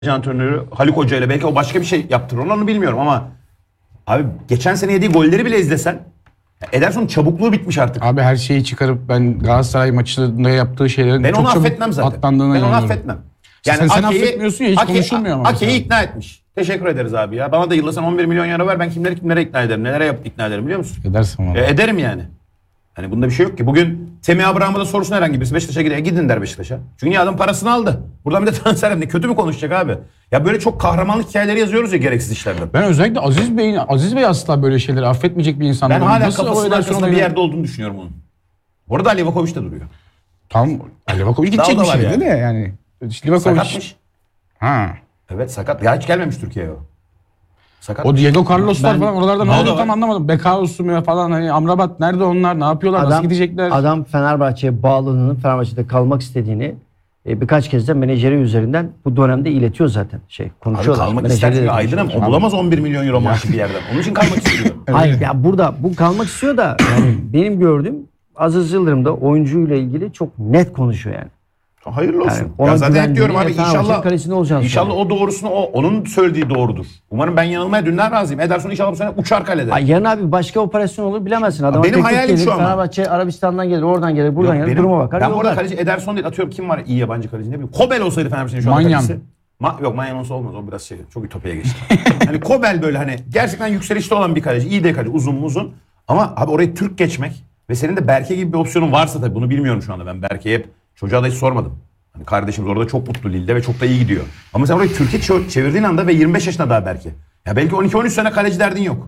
antrenörü Haluk Hoca ile belki o başka bir şey yaptırır onu bilmiyorum ama abi geçen sene yediği golleri bile izlesen Ederson çabukluğu bitmiş artık. Abi her şeyi çıkarıp ben Galatasaray maçında yaptığı şeylerin Ben çok onu çabuk affetmem zaten. atlandığına Ben onu inanıyorum. affetmem. Yani sen affetmiyorsun ya, hiç konuşulmuyor ama. Ake'yi ikna etmiş. Teşekkür ederiz abi ya. Bana da yıllasan 11 milyon euro ver, ben kimlere ikna ederim. Nelere ikna ederim biliyor musun? Edersin valla. Ederim yani. Hani bunda bir şey yok ki. Bugün Semih Abraham'a da sorsun herhangi birisi. Beşiktaş'a gidiyor. Gidin der Beşiktaş'a. Çünkü niye adam parasını aldı. Buradan bir de transfer ne kötü mü konuşacak abi? Ya böyle çok kahramanlık hikayeleri yazıyoruz ya gereksiz işlerden. Ben özellikle Aziz Bey asla böyle şeyleri affetmeyecek bir insan. Ben hala Nasıl kafasının arkasında bir yerde yerde olduğunu düşünüyorum onun. Orada Ali Livakovic de duruyor. tam Livakovic gidecek Daha bir da var şeydi yani. de yani. Livakovic. Sakatmış. Ha. Evet sakat. Ya hiç gelmemiş Türkiye'ye o. Sakat. O Diego Carlos'lar falan oralarda ne O da oldu var. tam anlamadım. Bekaosu mu falan hani Amrabat nerede onlar ne yapıyorlar nasıl gidecekler? Adam Fenerbahçe'ye bağlılığını, Fenerbahçe'de kalmak istediğini birkaç kez de menajeri üzerinden bu dönemde iletiyor zaten. Abi Konuşuyorlar. kalmak Menajeriyle ister çünkü de Aydın'ım. konuşuyorlar. O bulamaz 11 milyon euro maaşı bir yerden. Onun için kalmak istiyor. Hayır ya burada bu kalmak istiyor da yani benim gördüğüm Aziz Yıldırım da oyuncuyla ilgili çok net konuşuyor yani. Hayırlı olsun. Yani ona Ya zaten hep diyorum abi güvendiğini, Fenerbahçe'nin inşallah kalesinde olacağını inşallah söylüyor. o doğrusunu onun söylediği doğrudur. Umarım ben yanılmaya dünden razıyım. Ederson inşallah bu sene uçar kalede. Ay yarın abi başka operasyon olur bilemezsin. Adama Benim teklif hayalim gelir, şu ama. Fenerbahçe Arabistan'dan gelir, oradan gelir, buradan Yok, gelir, duruma bakar. ben bu arada yollar. kaleci Ederson değil atıyorum kim var iyi yabancı kaleci ne bileyim. Kobel olsaydı Fenerbahçe'nin şu an Manyan. kalecisi. Yok Manyan olsa olmaz o biraz çok ütopya geçti. Hani Kobel böyle hani gerçekten yükselişte olan bir kaleci. İyi de kaleci uzun. Ama abi oraya Türk geçmek ve senin de Berke gibi bir opsiyonun varsa tabii bunu bilmiyorum şu anda ben Berke'ye hep çocuğa da hiç sormadım. Hani kardeşimiz orada çok mutlu Lille'de ve çok da iyi gidiyor. Ama sen orayı Türkiye çevirdiğin anda ve 25 yaşında daha Berke. Ya belki 12-13 sene kaleci derdin yok.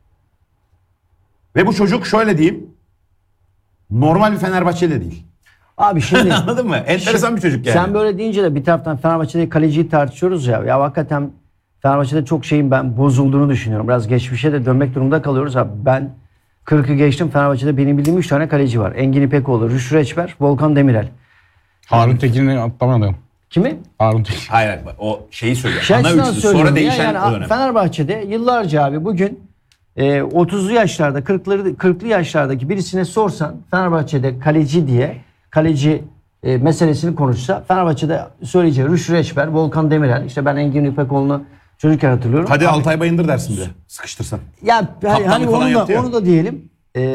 Ve bu çocuk şöyle diyeyim. Normal bir Fenerbahçeli değil. Abi şimdi Anladın mı? Enteresan bir çocuk yani. sen böyle deyince de bir taraftan Fenerbahçe'de kaleciyi tartışıyoruz ya. Ya hakikaten Fenerbahçe'de çok şeyin ben bozulduğunu düşünüyorum. Biraz geçmişe de dönmek durumunda kalıyoruz abi. Ben 40'ı geçtim. Fenerbahçe'de benim bildiğim 3 tane kaleci var. Engin İpekoğlu, Rüştü Reçber, Volkan Demirel. Harun Tekin'i atlamadım. Kimi? Harun Tekin. Hayır o şeyi söylüyor. Şey Ana açısından üçlü söylüyorum sonra ya, değişen yani o dönem. Fenerbahçe'de yıllarca abi bugün 30'lu yaşlarda 40'lı yaşlardaki birisine sorsan Fenerbahçe'de kaleci diye kaleci meselesini konuşsa Fenerbahçe'de söyleyeceği Rüştü Reçber, Volkan Demirel, işte ben Engin İpekoğlu'nu çocukken hatırlıyorum. Hadi Altay Bayındır dersin bile. Sıkıştırsan. Ya hani Kaptanlık falan yaptı ya. onu da diyelim.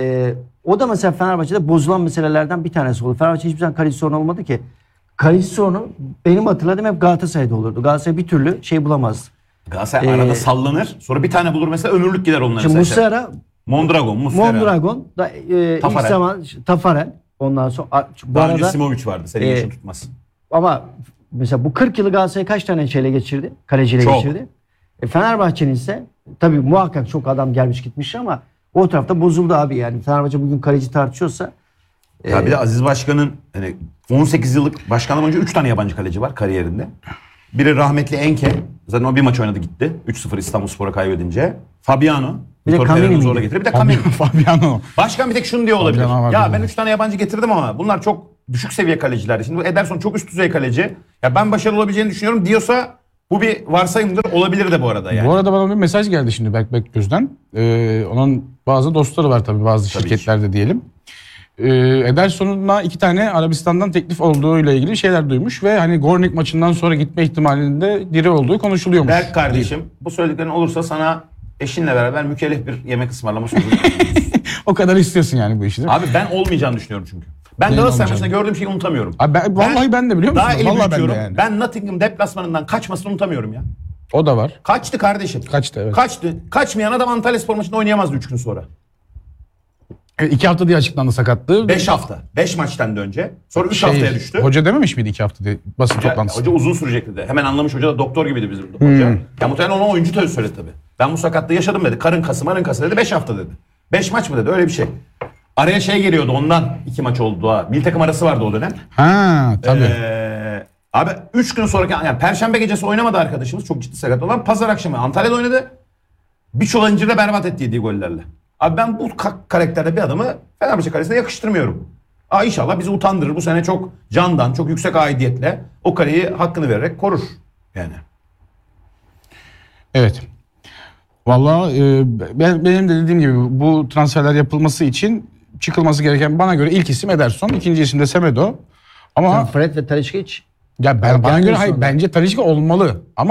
O da mesela Fenerbahçe'de bozulan meselelerden bir tanesi oldu. Fenerbahçe hiçbir zaman kaleci sorunu olmadı ki. Kaleci sorunu benim hatırladığım hep Galatasaray'da olurdu. Galatasaray bir türlü şey bulamazdı. Galatasaray arada sallanır. Sonra bir tane bulur mesela ömürlük gider onlara. Şimdi mesela. Muslera, Muslera. Mondragon da ilk Tafarel. zaman Tafarel ondan sonra bu Daha önce arada Simovic vardı. Senin yaşın tutmaz. ama mesela bu 40 yılı Galatasaray kaç tane şeyle geçirdi? Kaleciyle Çok. geçirdi. Fenerbahçe'nin ise tabii muhakkak çok adam gelmiş gitmiş ama o tarafta bozuldu abi yani. Fenerbahçe bugün kaleci tartışıyorsa Ya bir de Aziz Başkan'ın hani 18 yıllık başkanlığı boyunca 3 tane yabancı kaleci var kariyerinde. Biri rahmetli Enke. Zaten o bir maç oynadı gitti. 3-0 İstanbulspor'a kaybedince. Fabiano. Bir de Vitor Kameni Pereira'nı miydi? zorla getirdi. Bir de Kameni. Fabiano. Başkan bir tek şunu diyor olabilir. Fabiano var Ya dedi. ben 3 tane yabancı getirdim ama bunlar çok düşük seviye kalecilerdi. Şimdi bu Ederson çok üst düzey kaleci. Ya ben başarılı olabileceğini düşünüyorum diyorsa bu bir varsayımdır. Olabilir de bu arada yani. Bu arada bana bir mesaj geldi şimdi Berk Bekgöz'den. Onun bazı dostları var tabii bazı Tabii şirketlerde diyelim. Ederson'una 2 tane Arabistan'dan teklif olduğuyla ilgili şeyler duymuş ve hani Gornik maçından sonra gitme ihtimalinde diri olduğu konuşuluyormuş. Berk kardeşim bu söylediklerin olursa sana eşinle beraber mükellef bir yemek ısmarlama sözü. O kadar istiyorsun yani bu işi değil mi? Abi ben olmayacağını düşünüyorum çünkü. Ben Neyin Galatasaray olmayacağını? maçında gördüğüm şeyi unutamıyorum. Abi vallahi ben de biliyor musun? Daha elimi Vallahi ben de büyütüyorum. yani. Ben Nottingham deplasmanından kaçmasını unutamıyorum ya. O da var. Kaçtı kardeşim. Kaçtı, evet. Kaçtı. Kaçmayan adam Antalyaspor maçında oynayamazdı 3 gün sonra. 2 hafta diye açıklandı sakatlığı. 5 hafta. 5 maçtan da önce. Sonra 3 haftaya düştü. Hoca dememiş miydi 2 hafta diye basın toplantısı? Hoca uzun sürecekti de. Hemen anlamış hoca da doktor gibiydi bizim hoca. Ya muhtemelen ona oyuncu da söyledi tabii. Ben bu sakatlığı yaşadım dedi. Karın kası dedi. 5 hafta dedi. 5 maç mı dedi öyle bir şey. Araya şey geliyordu ondan 2 maç oldu. Milli takım arası vardı o dönem. Ha tabii. Abi 3 gün sonraki yani Perşembe gecesi oynamadı arkadaşımız. Çok ciddi sakat olan. Pazar akşamı Antalya'da oynadı. Bir çolancıyla berbat etti yediği gollerle. Abi ben bu karakterde bir adamı Fenerbahçe kalesine yakıştırmıyorum. İnşallah bizi utandırır. Bu sene çok candan, çok yüksek aidiyetle o kaleyi hakkını vererek korur. Yani. Evet. Vallahi benim de dediğim gibi bu transferler yapılması için çıkılması gereken bana göre ilk isim Ederson, ikinci isim de Semedo. Ama Fred ve Talisca hiç Ya bana Yani göre gelmiyor hayır, sonra. bence Talisca olmalı. Ama